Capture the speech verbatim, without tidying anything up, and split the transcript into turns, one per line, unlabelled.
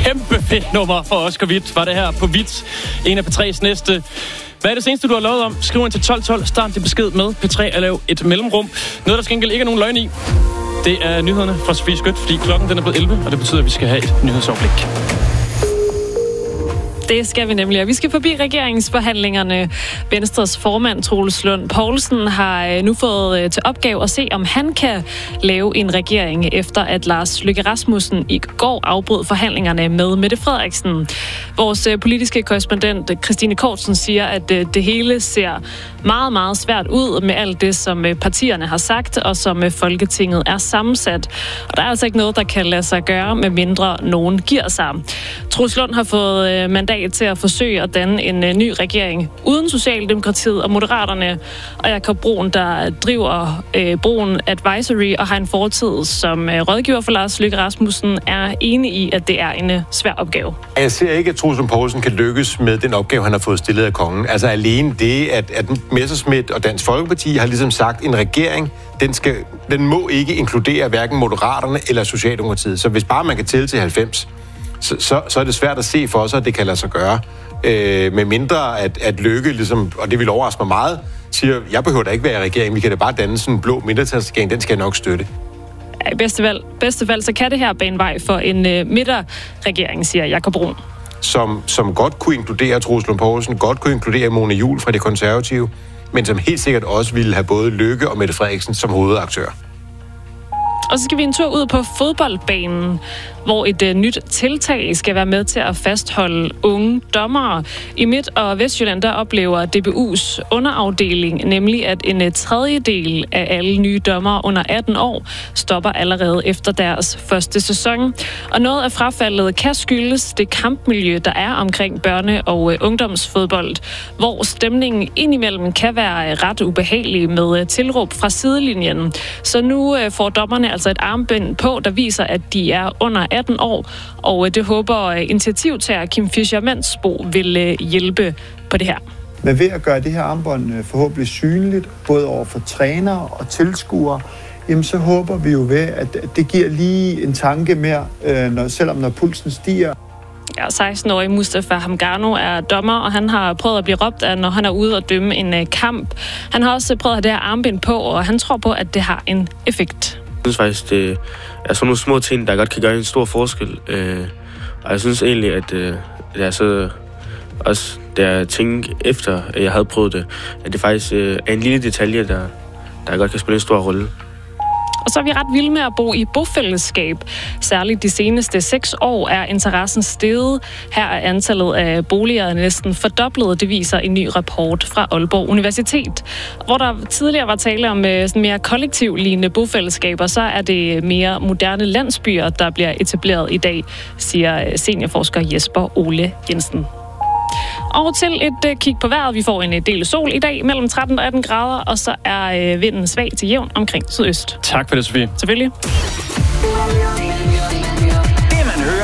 kæmpe fedt nummer for Oscar Witt, var det her på Witt. En af P tre's næste. Hvad er det seneste, du har lovet om? Skriv ind til tolv tolv, start din besked med P tre og lav et mellemrum. Noget, der skal ikke er nogen løgn i. Det er nyhederne fra Sofie Skødt, fordi klokken den er blevet elleve, og det betyder, at vi skal have et nyhedsoverblik.
Det skal vi nemlig, og vi skal forbi regeringsforhandlingerne. Venstres formand, Troels Lund Poulsen, har nu fået til opgave at se, om han kan lave en regering, efter at Lars Løkke Rasmussen i går afbrød forhandlingerne med Mette Frederiksen. Vores politiske korrespondent, Christine Kortsen, siger, at det hele ser meget, meget svært ud med alt det, som partierne har sagt, og som Folketinget er sammensat. Og der er altså ikke noget, der kan lade sig gøre, med mindre nogen giver sig. Troels Lund har fået mandat til at forsøge at danne en uh, ny regering uden Socialdemokratiet og Moderaterne, og Jakob Brun, der driver uh, Brun Advisory og har en fortid som uh, rådgiver for Lars Løkke Rasmussen, er enig i, at det er en uh, svær opgave.
Jeg ser ikke, at Troels Lund Poulsen kan lykkes med den opgave, han har fået stillet af kongen. Altså alene det, at, at Messerschmidt og Dansk Folkeparti har ligesom sagt, en regering, den, skal, den må ikke inkludere hverken Moderaterne eller Socialdemokratiet. Så hvis bare man kan tælle til halvfems, Så, så, så er det svært at se for sig, at det kan lade sig gøre. Øh, med mindre at, at Løkke, ligesom, og det vil overraske mig meget, siger, jeg behøver da ikke være i regeringen, vi kan da bare danne sådan en blå mindretalsregering, den skal jeg nok støtte.
I bedste fald, bedste fald så kan det her bane vej for en uh, midterregering, siger Jakob Brun.
Som, som godt kunne inkludere Troels Lund Poulsen, godt kunne inkludere Mona Juul fra Det Konservative, men som helt sikkert også ville have både Løkke og Mette Frederiksen som hovedaktør.
Og så skal vi en tur ud på fodboldbanen, hvor et uh, nyt tiltag skal være med til at fastholde unge dommere. I Midt- og Vestjylland, der oplever D B U's underafdeling nemlig, at en uh, tredjedel af alle nye dommere under atten år stopper allerede efter deres første sæson. Og noget af frafaldet kan skyldes det kampmiljø, der er omkring børne- og uh, ungdomsfodbold, hvor stemningen indimellem kan være uh, ret ubehagelig med uh, tilråb fra sidelinjen. Så nu uh, får dommerne altså et armbind på, der viser, at de er under atten år, og det håber initiativtager Kim Fischer-Mansbo vil hjælpe på det her.
Men ved at gøre det her armbånd forhåbentlig synligt, både over for trænere og tilskuere, jamen så håber vi jo ved, at det giver lige en tanke mere, når, selvom når pulsen stiger.
Ja, seksten-årige Mustafa Hamgano er dommer, og han har prøvet at blive råbt af, når han er ude og dømme en kamp. Han har også prøvet at have det her armbind på, og han tror på, at det har en effekt.
Jeg synes faktisk, det er sådan nogle små ting, der godt kan gøre en stor forskel. Og jeg synes egentlig, at det er så også, da jeg tænkte efter, at jeg havde prøvet det, at det faktisk er en lille detalje, der, der godt kan spille en stor rolle.
Og så er vi ret vilde med at bo i bofællesskab. Særligt de seneste seks år er interessen steget. Her er antallet af boliger næsten fordoblet, det viser en ny rapport fra Aalborg Universitet. Hvor der tidligere var tale om sådan mere kollektivlignende bofællesskaber, så er det mere moderne landsbyer, der bliver etableret i dag, siger seniorforsker Jesper Ole Jensen. Og til et uh, kig på vejret. Vi får en del sol i dag mellem tretten og atten grader, og så er uh, vinden svag til jævn omkring sydøst.
Tak for det, Sofie.
Selvfølgelig.